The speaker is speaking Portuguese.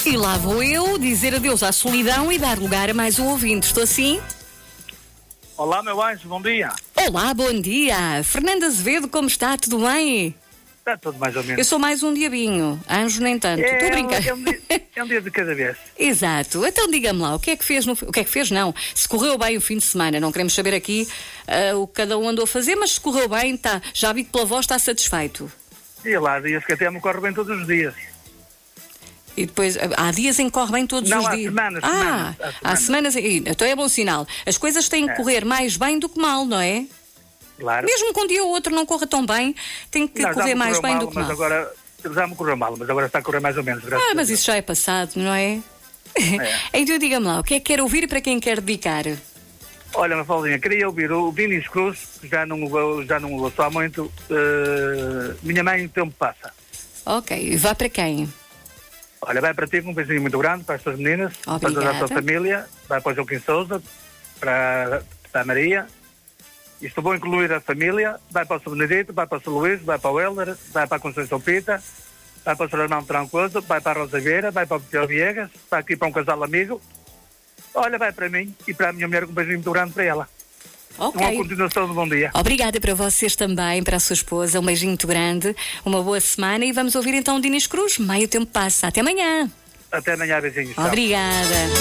E lá vou eu dizer adeus à solidão e dar lugar a mais um ouvinte. Estou assim? Olá, meu anjo, bom dia. Olá, bom dia. Fernanda Azevedo, como está? Tudo bem? Está tudo mais ou menos. Eu sou mais um diabinho. Anjo, nem tanto. Estou a brincar. É um dia de cada vez. Exato. Então diga-me lá, o que é que fez? O que é que fez? Não. Se correu bem o fim de semana. Não queremos saber aqui o que cada um andou a fazer, mas se correu bem, está. Já vi que pela voz está satisfeito. E lá, há dias que até me corre bem todos os dias. E depois, há dias em que corre bem todos Não, os há dias. semanas, há semanas. Então é bom sinal. As coisas têm que correr mais bem do que mal, não é? Claro. Mesmo que um dia ou outro não corra tão bem, tem que correr mais bem do que mal. Mas agora, já me correu mal, mas agora está a correr mais ou menos. Mas isso já é passado, não é? Então diga-me lá, o que é que quer ouvir e para quem quer dedicar? Olha, Mafaldinha, queria ouvir o Dinis Cruz, que já não o ouço há muito. Minha mãe, o tempo passa. Ok, e vá para quem? Olha, vai para ti com um beijinho muito grande, para as tuas meninas, para toda a tua família, vai para o Joaquim Sousa, para a Maria. Isto vou incluir a família, vai para o São Benedito, vai para o São Luís, vai para o Helder, vai para a Conceição Pita, vai para o Sr. Armando Trancoso, vai para a Rosa Vieira, vai para o Peteo Viegas, vai aqui para um casal amigo. Olha, vai para mim e para a minha mulher com um beijinho muito grande para ela. Ok. Uma continuação de bom dia. Obrigada para vocês também, para a sua esposa, um beijinho muito grande, uma boa semana e vamos ouvir então o Dinis Cruz, Meio Tempo Passa. Até amanhã. Até amanhã, beijinhos. Tchau. Obrigada.